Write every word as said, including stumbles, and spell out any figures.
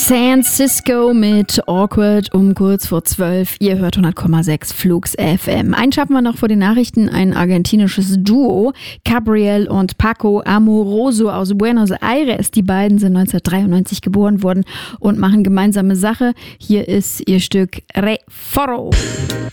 San Cisco mit Awkward um kurz vor zwölf. Ihr hört hundert Komma sechs Flux F M. Einen schaffen wir noch vor den Nachrichten. Ein argentinisches Duo, Gabriel und Paco Amoroso aus Buenos Aires. Die beiden sind neunzehnhundertdreiundneunzig geboren worden und machen gemeinsame Sache. Hier ist ihr Stück Re Forro.